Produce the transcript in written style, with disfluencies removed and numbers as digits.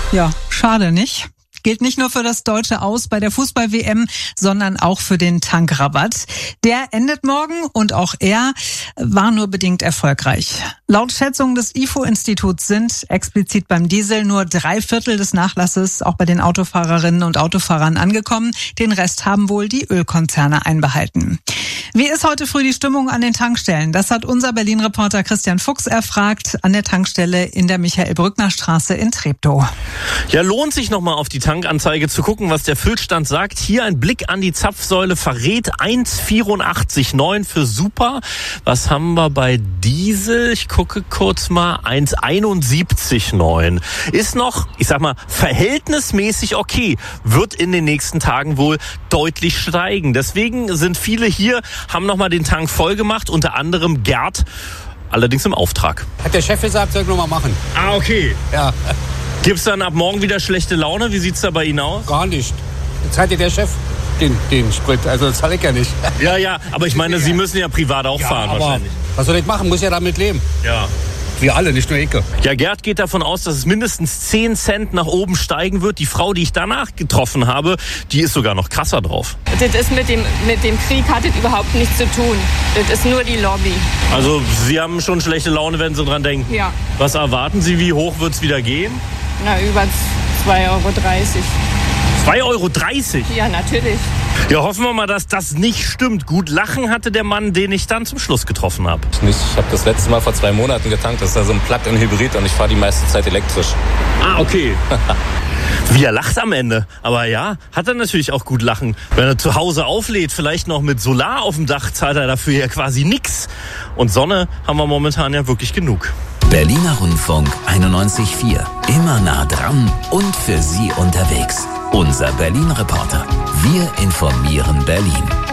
Ja, schade nicht. Gilt nicht nur für das deutsche Aus bei der Fußball-WM, sondern auch für den Tankrabatt. Der endet morgen und auch er war nur bedingt erfolgreich. Laut Schätzungen des IFO-Instituts sind explizit beim Diesel nur 3/4 des Nachlasses auch bei den Autofahrerinnen und Autofahrern angekommen. Den Rest haben wohl die Ölkonzerne einbehalten. Wie ist heute früh die Stimmung an den Tankstellen? Das hat unser Berlin-Reporter Christian Fuchs erfragt an der Tankstelle in der Michael-Brückner-Straße in Treptow. Ja, lohnt sich nochmal auf die Tankanzeige zu gucken, was der Füllstand sagt. Hier ein Blick an die Zapfsäule verrät 1,84,9 für Super. Was haben wir bei Diesel? Ich gucke kurz mal. 1,71,9. Ist noch, ich sag mal, verhältnismäßig okay. Wird in den nächsten Tagen wohl deutlich steigen. Deswegen sind viele hier, haben nochmal den Tank voll gemacht. Unter anderem Gerd, allerdings im Auftrag. Hat der Chef gesagt, soll ich nochmal machen. Ah, okay. Ja. Gibt's dann ab morgen wieder schlechte Laune? Wie sieht's da bei Ihnen aus? Gar nicht. Jetzt hat ja der Chef den Sprit, also das zahle ich ja nicht. Ja, aber ich meine, Sie müssen ja privat auch fahren aber wahrscheinlich. Was soll ich machen? Muss ja damit leben. Ja. Wir alle, nicht nur Ecke. Ja, Gerd geht davon aus, dass es mindestens 10 Cent nach oben steigen wird. Die Frau, die ich danach getroffen habe, die ist sogar noch krasser drauf. Das ist mit dem Krieg hat das überhaupt nichts zu tun. Das ist nur die Lobby. Also Sie haben schon schlechte Laune, wenn Sie dran denken. Ja. Was erwarten Sie? Wie hoch wird es wieder gehen? Na, über 2,30 Euro. 2,30 Euro? Ja, natürlich. Ja, hoffen wir mal, dass das nicht stimmt. Gut lachen hatte der Mann, den ich dann zum Schluss getroffen habe. Ich habe das letzte Mal vor 2 Monaten getankt. Das ist ja so ein Plug-in-Hybrid und ich fahre die meiste Zeit elektrisch. Ah, okay. Wie er lacht am Ende. Aber ja, hat er natürlich auch gut lachen. Wenn er zu Hause auflädt, vielleicht noch mit Solar auf dem Dach, zahlt er dafür ja quasi nix. Und Sonne haben wir momentan ja wirklich genug. Berliner Rundfunk 91,4. Immer nah dran und für Sie unterwegs. Unser Berlin-Reporter. Wir informieren Berlin.